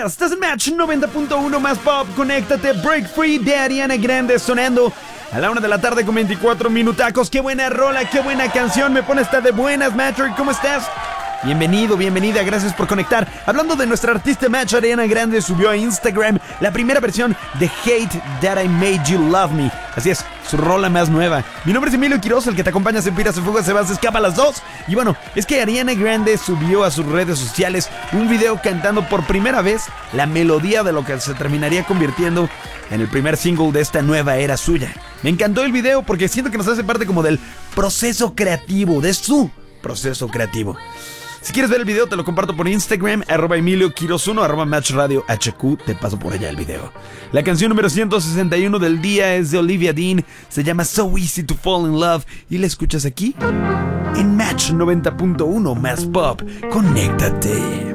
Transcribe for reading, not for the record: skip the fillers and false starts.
Estás en Match 90.1 más pop. Conéctate. Break Free de Ariana Grande sonando a la 1 de la tarde con 24 minutacos. Qué buena rola, qué buena canción. Me pone hasta de buenas, Matcher. ¿Cómo estás? Bienvenido, bienvenida, gracias por conectar. Hablando de nuestra artista Match, Ariana Grande subió a Instagram la primera versión de Hate That I Made You Love Me. Así es, su rola más nueva. Mi nombre es Emilio Quiroz, el que te acompaña, se pira, se fuga, se va, se escapa a las 2. Y bueno, es que Ariana Grande subió a sus redes sociales un video cantando por primera vez la melodía de lo que se terminaría convirtiendo en el primer single de esta nueva era suya. Me encantó el video porque siento que nos hace parte como del proceso creativo, de su proceso creativo. Si quieres ver el video, te lo comparto por Instagram, @EmilioQuiroz1, @MatchRadioHQ, te paso por allá el video. La canción número 161 del día es de Olivia Dean, se llama So Easy to Fall in Love y la escuchas aquí en Match 90.1 más pop. Conéctate.